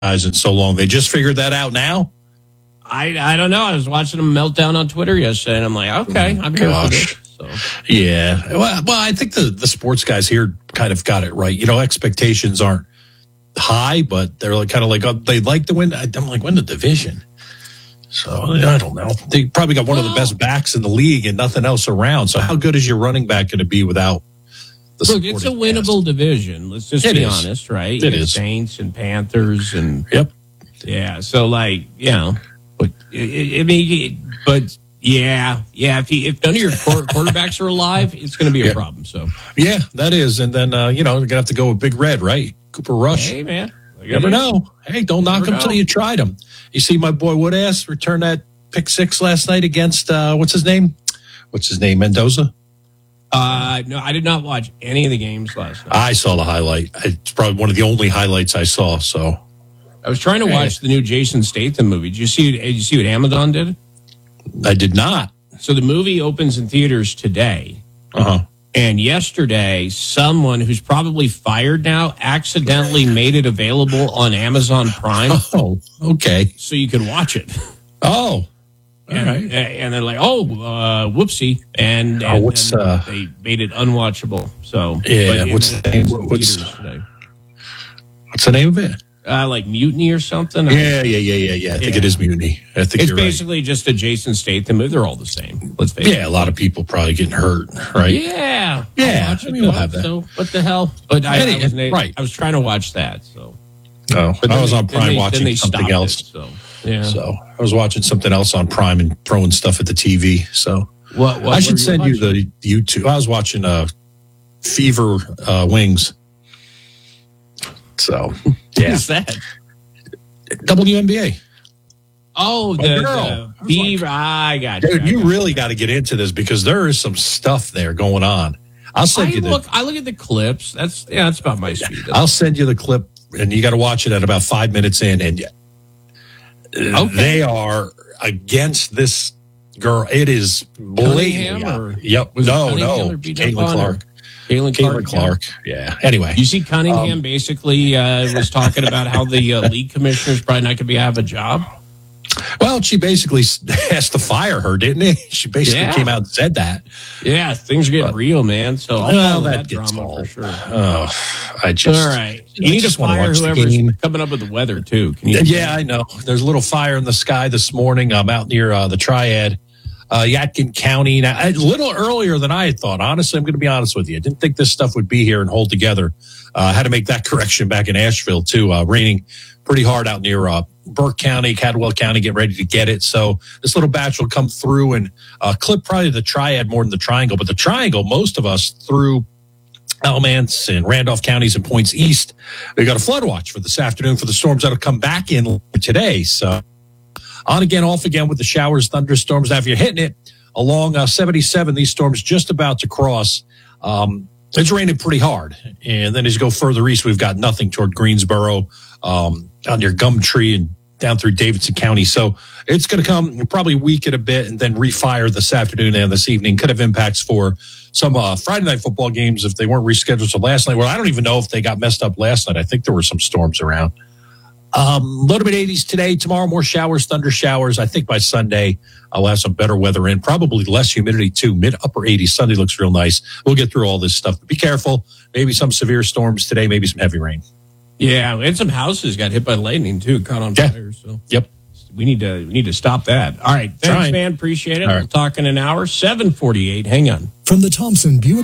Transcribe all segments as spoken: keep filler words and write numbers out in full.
guys in so long. They just figured that out now? I I don't know. I was watching them melt down on Twitter yesterday, and I'm like, okay, I'm here for this. So. Yeah. Well, well, I think the, the sports guys here kind of got it right. You know, expectations aren't high, but they're like kind of like, oh, they'd like to win. I'm like, win the division. So I don't know. They probably got one well, of the best backs in the league and nothing else around. So how good is your running back going to be without the Look, it's a winnable cast? division. Let's just it be is. honest, right? It is. Saints and Panthers and yep. Yeah. So like, you know, but I mean, but yeah, yeah. If you, if none of your quarterbacks are alive, it's going to be a yeah. problem. So yeah, that is. And then uh, you know, you're gonna have to go with Big Red, right? Cooper Rush. Hey man, you never know. Hey, don't knock them till you tried them. You see my boy Woodass return that pick six last night against, uh, what's his name? What's his name, Mendoza? Uh, no, I did not watch any of the games last night. I saw the highlight. It's probably one of the only highlights I saw. So I was trying to watch the new Jason Statham movie. Did you see, did you see what Amazon did? I did not. So the movie opens in theaters today. Uh-huh. And yesterday, someone who's probably fired now accidentally made it available on Amazon Prime. Oh, okay. So you could watch it. Oh, and, right. and they're like, oh, uh, whoopsie. And, oh, and, what's, and uh, they made it unwatchable. So, yeah, but, what's, and, the name? What's, what's the name of it? Uh, like Mutiny or something? Yeah, yeah, yeah, yeah, yeah. I think yeah. it is Mutiny. I think it's you're basically right. just a Jason Statham. They're all the same. Let's face yeah, it. a lot of people probably getting hurt, right? Yeah, yeah. I mean, we'll have that. So what the hell? But I, Any, I, was, right. I was trying to watch that. So oh, but I was they, on Prime they, watching something else. It, so yeah, so I was watching something else on Prime and throwing stuff at the T V. So what? what I should you send watching? you the YouTube. I was watching uh, Fever uh, Wings. So yeah, what is that? W N B A. Oh, the, the Fever. Like, I got you. Dude, I you got really got to get into this because there is some stuff there going on. I'll send I you the look. I look at the clips. That's yeah. That's about my speed. I'll send you the clip, and you got to watch it at about five minutes in, and okay. they are against this girl. It is blatantly. Yep. No, no. Caitlin Clark. Caitlin Clark. Clark. Yeah. Anyway, you see, Cunningham um, basically uh, was talking about how the uh, league commissioner's probably not going to be have a job. Well, she basically has to fire her, didn't he? She basically yeah. came out and said that. Yeah, things are getting but, real, man. So I'll well, that, that gets drama all, for sure. Oh, I just all right. You I need just to fire whoever's coming up with the weather too. Can you yeah, I know. There's a little fire in the sky this morning. I'm out near uh, the Triad. Uh, Yadkin County, now, a little earlier than I had thought. Honestly, I'm going to be honest with you. I didn't think this stuff would be here and hold together. I uh, had to make that correction back in Asheville, too. Uh, raining pretty hard out near uh, Burke County, Cadwell County, get ready to get it. So this little batch will come through and uh, clip probably the Triad more than the Triangle. But the Triangle, most of us through Alamance and Randolph counties and points east, we got a flood watch for this afternoon for the storms that'll come back in today. So on again, off again with the showers, thunderstorms. Now, if you're hitting it along uh, seventy-seven, these storms just about to cross. Um, it's raining pretty hard. And then as you go further east, we've got nothing toward Greensboro, um, out near Gumtree and down through Davidson County. So it's going to come probably weaken a bit and then refire this afternoon and this evening. Could have impacts for some uh, Friday night football games if they weren't rescheduled to last night. Well, I don't even know if they got messed up last night. I think there were some storms around. Um, low to mid eighties today. Tomorrow, more showers, thunder showers. I think by Sunday, I'll have some better weather in. Probably less humidity too. Mid upper eighties. Sunday looks real nice. We'll get through all this stuff. But be careful. Maybe some severe storms today. Maybe some heavy rain. Yeah, and some houses got hit by lightning too, caught on yeah. fire. So yep, we need to we need to stop that. All right, thanks, Trying. man. Appreciate it. All right. We'll talk in an hour. Seven forty-eight. Hang on. From the Thompson Buick.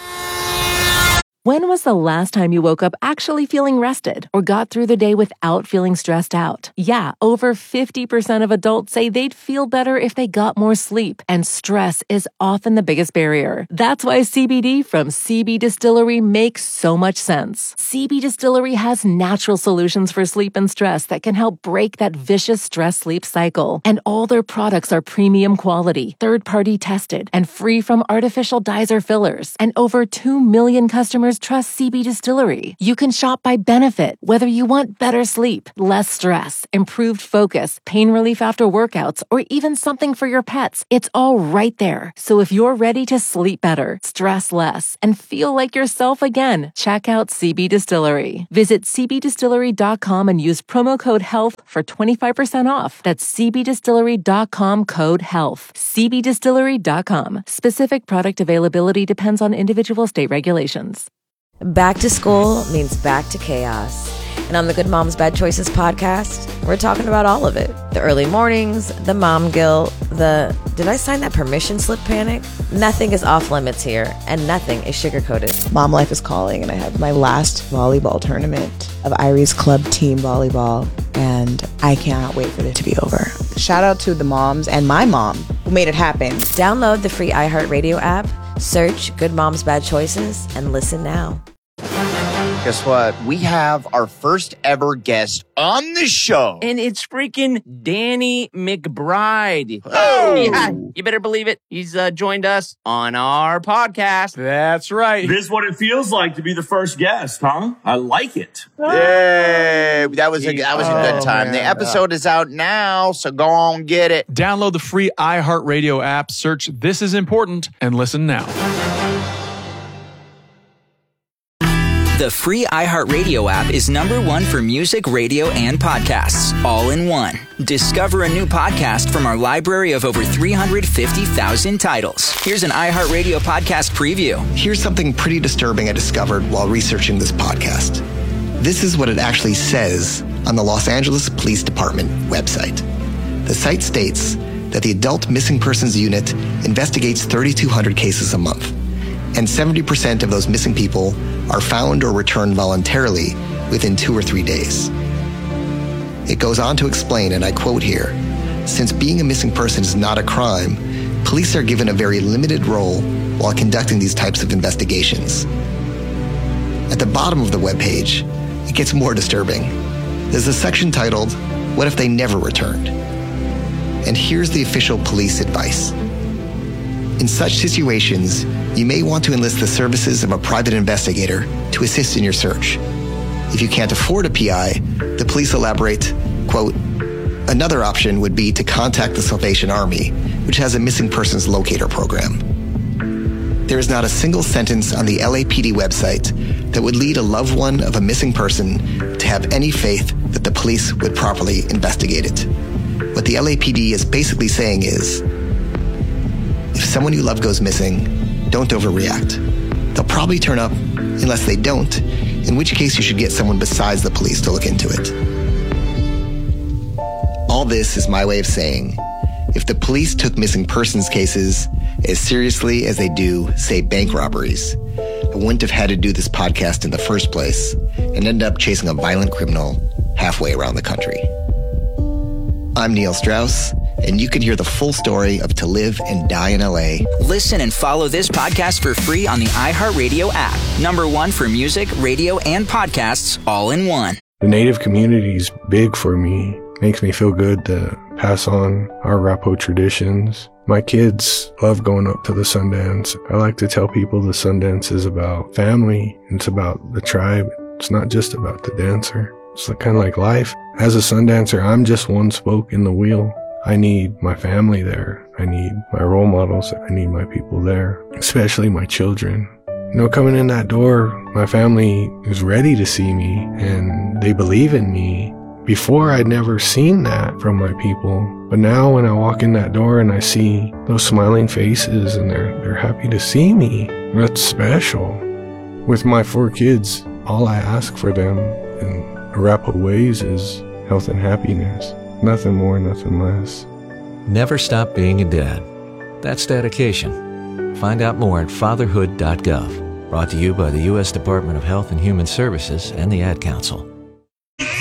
When was the last time you woke up actually feeling rested or got through the day without feeling stressed out? Yeah, over fifty percent of adults say they'd feel better if they got more sleep, and stress is often the biggest barrier. That's why C B D from C B Distillery makes so much sense. C B Distillery has natural solutions for sleep and stress that can help break that vicious stress-sleep cycle. And all their products are premium quality, third-party tested, and free from artificial dyes or fillers. And over two million customers customers trust C B Distillery. You can shop by benefit, whether you want better sleep, less stress, improved focus, pain relief after workouts, or even something for your pets. It's all right there. So if you're ready to sleep better, stress less, and feel like yourself again, check out C B Distillery. Visit c b distillery dot com and use promo code HEALTH for twenty-five percent off. That's c b distillery dot com code HEALTH. c b distillery dot com. Specific product availability depends on individual state regulations. Back to school means back to chaos. And on the Good Moms Bad Choices podcast, we're talking about all of it. The early mornings, the mom guilt, the did I sign that permission slip panic? Nothing is off limits here, and nothing is sugar-coated. Mom life is calling, and I have my last volleyball tournament of Irie's Club team volleyball, and I cannot wait for it to be over. Shout out to the moms and my mom who made it happen. Download the free iHeartRadio app, search Good Moms Bad Choices, and listen now. Guess what? We have our first ever guest on the show. And it's freaking Danny McBride. Oh! Yeah, you better believe it. He's uh, joined us on our podcast. That's right. This is what it feels like to be the first guest, huh? I like it. Yay! That was a, that was a good Oh, time. man. The episode is out now, so go on get it. Download the free iHeartRadio app, search This Is Important, and listen now. The free iHeartRadio app is number one for music, radio, and podcasts, all in one. Discover a new podcast from our library of over three hundred fifty thousand titles. Here's an iHeartRadio podcast preview. Here's something pretty disturbing I discovered while researching this podcast. This is what it actually says on the Los Angeles Police Department website. The site states that the Adult Missing Persons Unit investigates thirty-two hundred cases a month, and seventy percent of those missing people are found or returned voluntarily within two or three days. It goes on to explain, and I quote here, since being a missing person is not a crime, police are given a very limited role while conducting these types of investigations. At the bottom of the webpage, it gets more disturbing. There's a section titled, What If They Never Returned? And here's the official police advice. In such situations, you may want to enlist the services of a private investigator to assist in your search. If you can't afford a P I, the police elaborate, quote, another option would be to contact the Salvation Army, which has a missing persons locator program. There is not a single sentence on the L A P D website that would lead a loved one of a missing person to have any faith that the police would properly investigate it. What the L A P D is basically saying is, if someone you love goes missing, don't overreact. They'll probably turn up unless they don't, in which case you should get someone besides the police to look into it. All this is my way of saying, if the police took missing persons cases as seriously as they do, say, bank robberies, I wouldn't have had to do this podcast in the first place and end up chasing a violent criminal halfway around the country. I'm Neil Strauss, and you can hear the full story of To Live and Die in L A. Listen and follow this podcast for free on the iHeartRadio app. Number one for music, radio, and podcasts, all in one. The Native community is big for me. Makes me feel good to pass on our Rapo traditions. My kids love going up to the Sundance. I like to tell people the Sundance is about family. It's about the tribe. It's not just about the dancer. It's kind of like life. As a Sundancer, I'm just one spoke in the wheel. I need my family there. I need my role models. I need my people there, especially my children. You know, coming in that door, my family is ready to see me and they believe in me. Before, I'd never seen that from my people. But now when I walk in that door and I see those smiling faces and they're, they're happy to see me, that's special. With my four kids, all I ask for them in Arapaho ways is health and happiness. Nothing more, nothing less. Never stop being a dad. That's dedication. Find out more at fatherhood dot gov. Brought to you by the U S Department of Health and Human Services and the Ad Council.